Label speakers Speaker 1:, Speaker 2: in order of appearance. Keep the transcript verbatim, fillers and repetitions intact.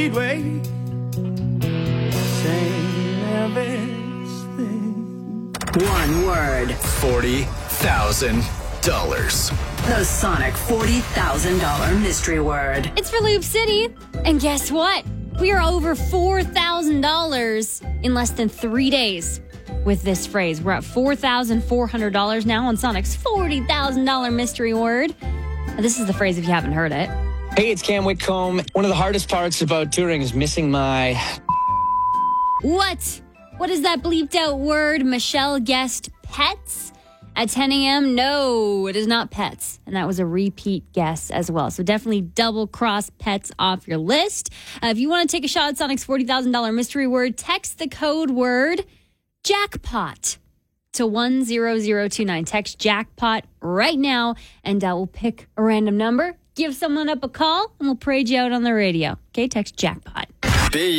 Speaker 1: way. Saying everything.
Speaker 2: One word.
Speaker 3: forty thousand dollars.
Speaker 2: The Sonic forty thousand dollars mystery word.
Speaker 4: It's for Loop City. And guess what? We are over four thousand dollars in less than three days with this phrase. We're at four thousand four hundred dollars now on Sonic's forty thousand dollars mystery word. Now, this is the phrase if you haven't heard it.
Speaker 5: Hey, it's Cam Whitcomb. One of the hardest parts about touring is missing my...
Speaker 4: What? What is that bleeped out word? Michelle guessed pets at ten a.m. No, it is not pets. And that was a repeat guess as well. So definitely double cross pets off your list. Uh, if you want to take a shot at Sonic's forty thousand dollars mystery word, text the code word jackpot to one zero zero two nine. Text jackpot right now, and uh, we'll pick a random number, give someone up a call, and we'll parade you out on the radio. Okay, text jackpot.
Speaker 3: Be